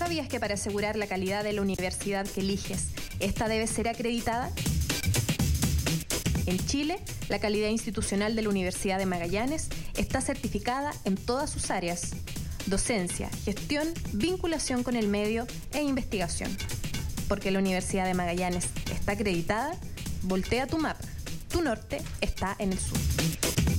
¿Sabías que para asegurar la calidad de la universidad que eliges, esta debe ser acreditada? En Chile, la calidad institucional de la Universidad de Magallanes está certificada en todas sus áreas: docencia, gestión, vinculación con el medio e investigación. Porque la Universidad de Magallanes está acreditada, voltea tu mapa. Tu norte está en el sur.